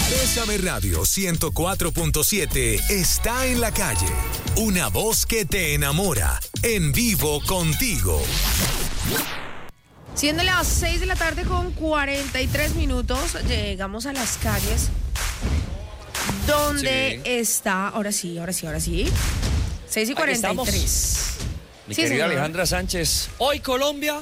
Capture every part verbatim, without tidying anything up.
Bésame Radio ciento cuatro punto siete está en la calle. Una voz que te enamora. En vivo contigo. Siendo las seis de la tarde con cuarenta y tres minutos, llegamos a las calles donde sí. está, ahora sí, ahora sí, ahora sí, seis y cuarenta y tres. Mi sí, querida señor. Alejandra Sánchez, hoy Colombia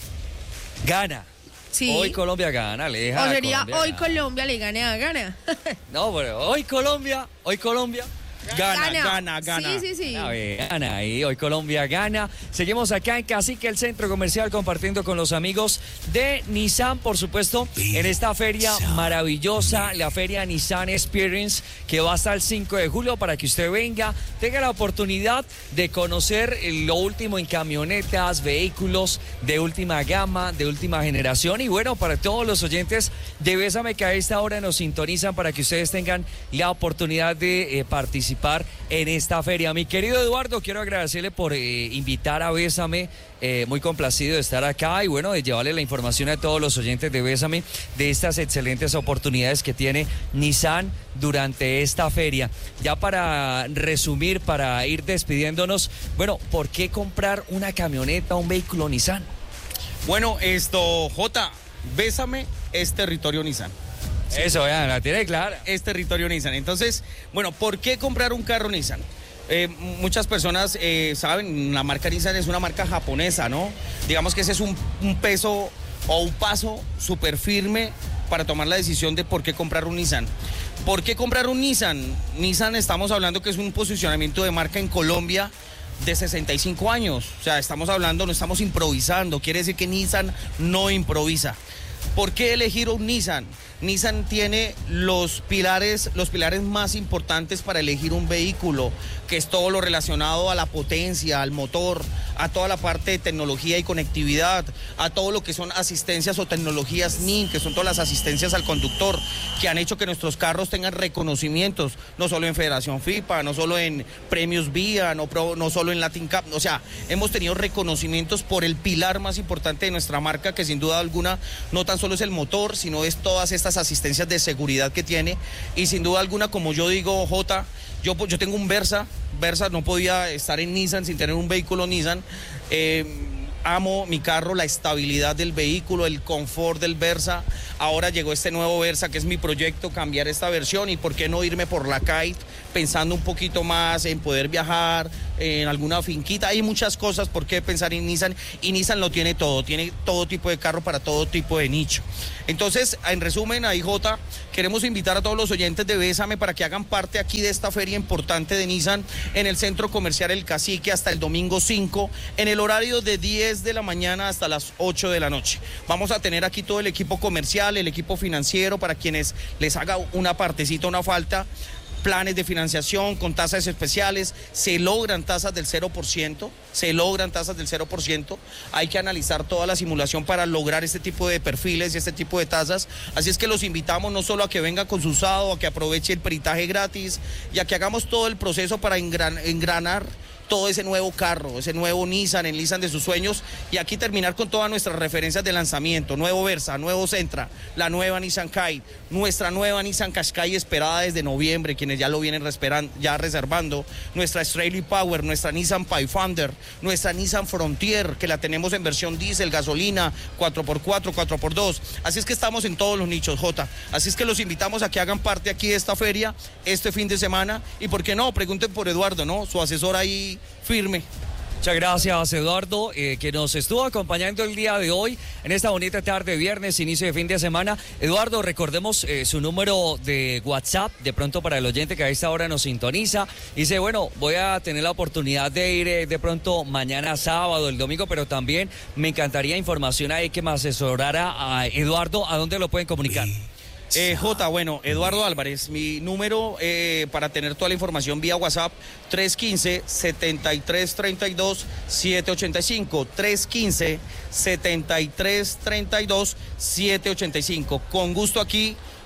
gana. Sí. Hoy Colombia gana, Aleja. O sería Colombia hoy gana. Colombia le gana a gana. No, pero hoy Colombia, hoy Colombia Gana, gana, gana. Sí, sí, sí. A ver, gana ahí, hoy Colombia gana. Seguimos acá en Cacique, el centro comercial, compartiendo con los amigos de Nissan, por supuesto, en esta feria maravillosa, la feria Nissan Experience, que va hasta el cinco de julio para que usted venga, tenga la oportunidad de conocer lo último en camionetas, vehículos de última gama, de última generación. Y bueno, para todos los oyentes de Bésame, que a esta hora nos sintonizan para que ustedes tengan la oportunidad de eh, participar en esta feria. Mi querido Eduardo, quiero agradecerle por eh, invitar a Bésame, eh, muy complacido de estar acá y bueno, de llevarle la información a todos los oyentes de Bésame de estas excelentes oportunidades que tiene Nissan durante esta feria. Ya para resumir, para ir despidiéndonos, bueno, ¿por qué comprar una camioneta, un vehículo Nissan? Bueno, esto, Jota, Bésame es territorio Nissan. Sí. Eso, ya, la tiene clara. Es territorio Nissan. Entonces, bueno, ¿por qué comprar un carro Nissan? Eh, muchas personas eh, saben, la marca Nissan es una marca japonesa, ¿no? Digamos que ese es un, un peso o un paso súper firme para tomar la decisión de por qué comprar un Nissan. ¿Por qué comprar un Nissan? Nissan, estamos hablando que es un posicionamiento de marca en Colombia de sesenta y cinco años. O sea, estamos hablando, no estamos improvisando. Quiere decir que Nissan no improvisa. ¿Por qué elegir un Nissan? Nissan tiene los pilares, los pilares más importantes para elegir un vehículo, que es todo lo relacionado a la potencia, al motor, a toda la parte de tecnología y conectividad, a todo lo que son asistencias o tecnologías N I M, que son todas las asistencias al conductor, que han hecho que nuestros carros tengan reconocimientos, no solo en Federación FIFA, no solo en Premios Vía, no, no solo en Latin Cup, o sea, hemos tenido reconocimientos por el pilar más importante de nuestra marca, que sin duda alguna no tan solo es el motor, sino es todas estas asistencias de seguridad que tiene. Y sin duda alguna, como yo digo, Jota, yo, yo tengo un Versa, Versa no podía estar en Nissan sin tener un vehículo Nissan. Eh, amo mi carro, la estabilidad del vehículo, el confort del Versa. Ahora llegó este nuevo Versa, que es mi proyecto, cambiar esta versión, y por qué no irme por la Kite, pensando un poquito más en poder viajar en alguna finquita. Hay muchas cosas por qué pensar en Nissan, y Nissan lo tiene todo, tiene todo tipo de carro para todo tipo de nicho. Entonces, en resumen, ahí Jota, queremos invitar a todos los oyentes de Bésame para que hagan parte aquí de esta feria importante de Nissan en el Centro Comercial El Cacique hasta el domingo cinco, en el horario de diez de la mañana hasta las ocho de la noche. Vamos a tener aquí todo el equipo comercial, el equipo financiero, para quienes les haga una partecita, una falta, planes de financiación con tasas especiales. Se logran tasas del cero por ciento, se logran tasas del cero por ciento. Hay que analizar toda la simulación para lograr este tipo de perfiles y este tipo de tasas. Así es que los invitamos no solo a que venga con su usado, a que aproveche el peritaje gratis y a que hagamos todo el proceso para engran- engranar todo ese nuevo carro, ese nuevo Nissan, el Nissan de sus sueños, y aquí terminar con todas nuestras referencias de lanzamiento: nuevo Versa, nuevo Sentra, la nueva Nissan Kite, nuestra nueva Nissan Qashqai esperada desde noviembre, quienes ya lo vienen resperan, ya reservando, nuestra Straight Power, nuestra Nissan Pathfinder, nuestra Nissan Frontier, que la tenemos en versión diésel, gasolina, cuatro por cuatro, cuatro por dos. Así es que estamos en todos los nichos, Jota. Así es que los invitamos a que hagan parte aquí de esta feria este fin de semana, y por qué no, pregunten por Eduardo, ¿no? Su asesor ahí firme. Muchas gracias, Eduardo, eh, que nos estuvo acompañando el día de hoy en esta bonita tarde, viernes, inicio de fin de semana. Eduardo, recordemos eh, su número de WhatsApp, de pronto para el oyente que a esta hora nos sintoniza. Dice, bueno, voy a tener la oportunidad de ir eh, de pronto mañana sábado, el domingo, pero también me encantaría información ahí que me asesorara a Eduardo. ¿A dónde lo pueden comunicar? Eh, J, bueno, Eduardo Álvarez, mi número eh, para tener toda la información vía WhatsApp, tres uno cinco, siete tres tres dos, siete ocho cinco, tres uno cinco, siete tres tres dos, siete ocho cinco. Con gusto aquí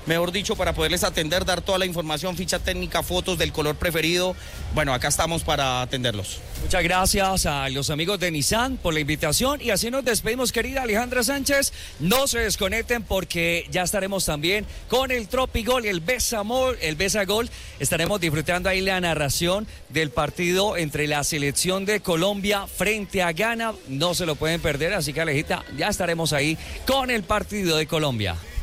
mejor dicho, para poderles atender, dar toda la información, ficha técnica, fotos del color preferido. Bueno, acá estamos para atenderlos. Muchas gracias a los amigos de Nissan por la invitación y así nos despedimos, querida Alejandra Sánchez. No se desconecten porque ya estaremos también con el Tropigol y el Besamol, el Besagol. Estaremos disfrutando ahí la narración del partido entre la selección de Colombia frente a Ghana. No se lo pueden perder, así que Alejita, ya estaremos ahí con el partido de Colombia.